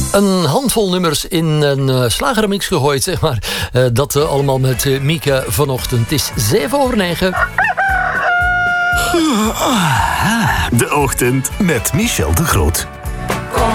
Een handvol nummers in een slagermix gegooid, zeg maar. Dat allemaal met Mieke vanochtend. Het is 7:09. De ochtend met Michel de Groot.